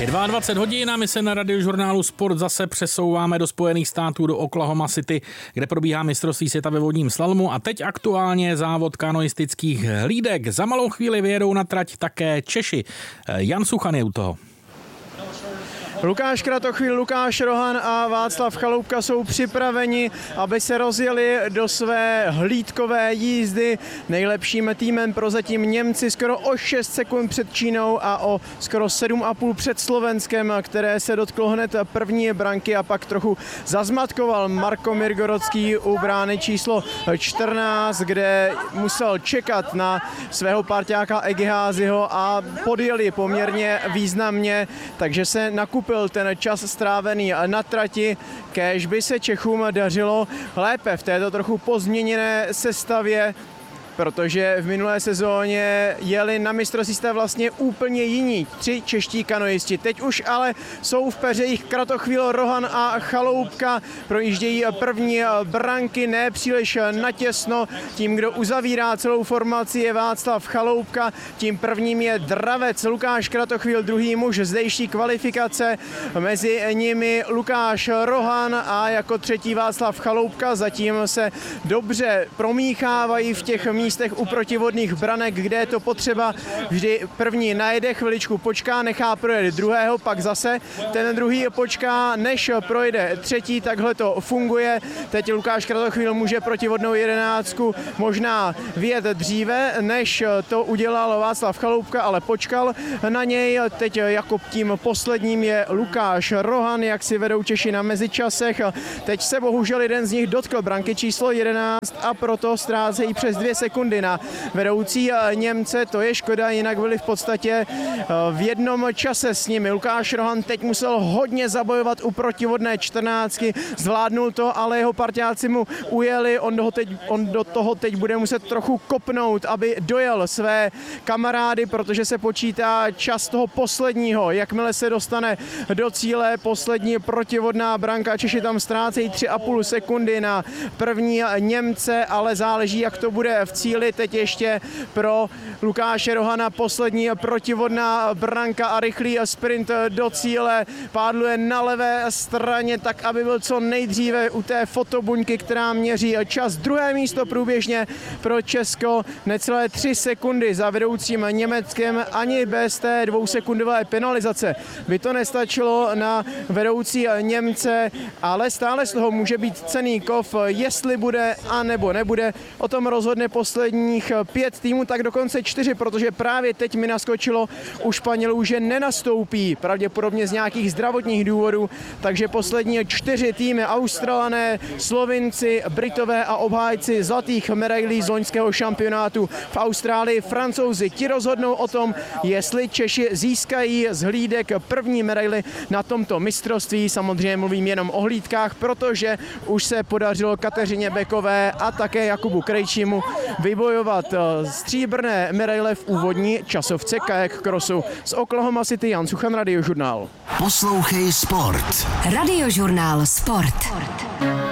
Je 22 hodin a my se na Radiožurnálu Sport zase přesouváme do Spojených států, do Oklahoma City, kde probíhá mistrovství světa ve vodním slalomu a teď aktuálně závod kanoistických hlídek. Za malou chvíli vyjedou na trať také Češi. Jan Suchan je u toho. Lukáš Kratochvíl, Lukáš Rohan a Václav Chaloupka jsou připraveni, aby se rozjeli do své hlídkové jízdy. Nejlepším týmem prozatím Němci skoro o 6 sekund před Čínou a o skoro 7,5 před Slovenskem, které se dotklo hned první branky a pak trochu zazmatkoval Marko Mirgorodský u brány číslo 14, kde musel čekat na svého parťáka Egiházyho a podjeli poměrně významně, takže se nakupil ten čas strávený na trati. Kéž by se Čechům dařilo lépe v této trochu pozměněné sestavě, protože v minulé sezóně jeli na mistrovství světa vlastně úplně jiní 3 čeští kanoisti. Teď už ale jsou v peřejích Kratochvíl, Rohan a Chaloupka. Projíždějí první branky, ne příliš natěsno. Tím, kdo uzavírá celou formaci, je Václav Chaloupka. Tím prvním je dravec Lukáš Kratochvíl, druhý muž zdejší kvalifikace. Mezi nimi Lukáš Rohan a jako třetí Václav Chaloupka. Zatím se dobře promíchávají v těch místech u protivodných branek, kde je to potřeba. Vždy první najede, chviličku počká, nechá projet druhého, pak zase ten druhý počká, než projde třetí, takhle to funguje. Teď Lukáš Kratochvíl může protivodnou 11 možná vyjet dříve, než to udělal Václav Chaloupka, ale počkal na něj. Teď jako tím posledním je Lukáš Rohan, jak si vedou Češi na mezičasech. Teď se bohužel jeden z nich dotkl branky číslo 11 a proto ztrácejí přes 2 sekundy na vedoucí Němce, to je škoda, jinak byli v podstatě v jednom čase s nimi. Lukáš Rohan teď musel hodně zabojovat u protivodné 14, zvládnul to, ale jeho parťáci mu ujeli, on do toho teď bude muset trochu kopnout, aby dojel své kamarády, protože se počítá čas toho posledního, jakmile se dostane do cíle, poslední protivodná branka, Češi tam ztrácejí 3,5 sekundy na první Němce, ale záleží, jak to bude v cíli. Teď ještě pro Lukáše Rohana poslední protivodná branka a rychlý sprint do cíle. Pádluje na levé straně tak, aby byl co nejdříve u té fotobuňky, která měří čas. Druhé místo průběžně pro Česko, necelé 3 sekundy za vedoucím Německem, ani bez té 2sekundové penalizace by to nestačilo na vedoucí Němce, ale stále z toho může být cenný kov, jestli bude a nebo nebude. O tom rozhodne posledních 5 týmů, tak dokonce 4, protože právě teď mi naskočilo u Španělů, že nenastoupí, pravděpodobně z nějakých zdravotních důvodů, takže poslední 4 týmy, Australané, Slovinci, Britové a obhájci zlatých medailí z loňského šampionátu v Austrálii, Francouzi, ti rozhodnou o tom, jestli Češi získají z hlídek první medaily na tomto mistrovství. Samozřejmě mluvím jenom o hlídkách, protože už se podařilo Kateřině Bekové a také Jakubu Krejčímu vybojovat stříbrné medaile v úvodní časovce kayak crossu. Z Oklahoma City Jan Suchan, Radiožurnál. Poslouchej Sport. Radiožurnál Sport.